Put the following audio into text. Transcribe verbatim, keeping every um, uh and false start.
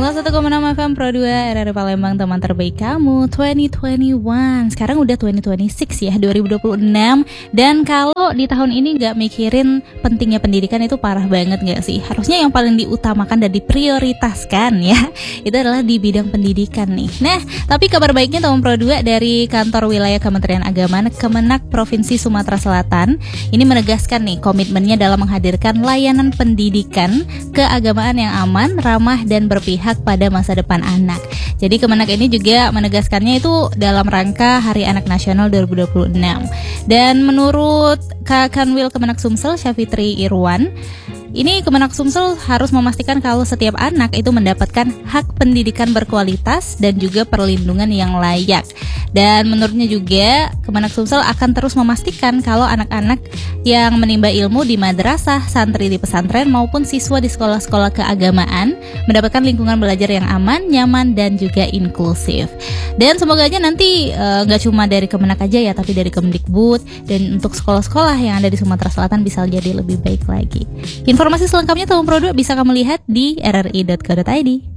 sembilan puluh satu koma enam F M Pro dua R R Palembang, teman terbaik kamu dua ribu dua puluh satu. Sekarang udah dua ribu dua puluh enam ya, dua ribu dua puluh enam. Dan kalau di tahun ini gak mikirin pentingnya pendidikan itu parah banget gak sih? Harusnya yang paling diutamakan dan diprioritaskan ya, itu adalah di bidang pendidikan nih. Nah, tapi kabar baiknya teman Pro dua dari kantor wilayah Kementerian Agama Kemenak Provinsi Sumatera Selatan ini menegaskan nih komitmennya dalam menghadirkan layanan pendidikan keagamaan yang aman, ramah dan berpihak pada masa depan anak. Jadi Kemenak ini juga menegaskannya itu dalam rangka Hari Anak Nasional dua ribu dua puluh enam. Dan menurut Kak Kanwil Kemenak Sumsel Syafitri Irwan, ini Kemenak Sumsel harus memastikan kalau setiap anak itu mendapatkan hak pendidikan berkualitas dan juga perlindungan yang layak. Dan menurutnya juga Kemenak Sumsel akan terus memastikan kalau anak-anak yang menimba ilmu di madrasah, santri di pesantren maupun siswa di sekolah-sekolah keagamaan mendapatkan lingkungan belajar yang aman, nyaman dan juga inklusif. Dan semoga aja nanti uh, gak cuma dari Kemenak aja ya, tapi dari Kemdikbud dan untuk sekolah-sekolah yang ada di Sumatera Selatan bisa jadi lebih baik lagi. Informasi selengkapnya Teman Pro dua bisa kamu lihat di r r i dot co dot i d.